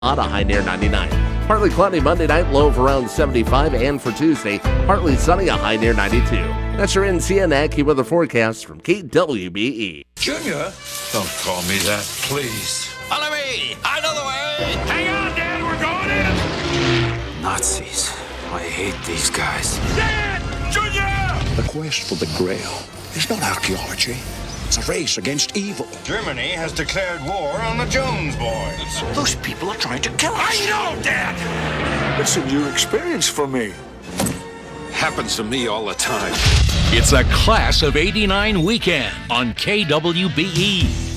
On a high near 99. Partly cloudy Monday night, low of around 75. And for Tuesday, partly sunny, a high near 92. That's your NCN AccuWeather forecast from KWBE. Junior? Don't call me that, please. Follow me! I know the way! Hang on, Dad, we're going in! Nazis. I hate these guys. Dad! Junior! The quest for the Grail is not archaeology. It's a race against evil. Germany has declared war on the Jones boys. Those people are trying to kill us. I know, Dad! It's a new experience for me. Happens to me all the time. It's a Class of '89 weekend on KWBE.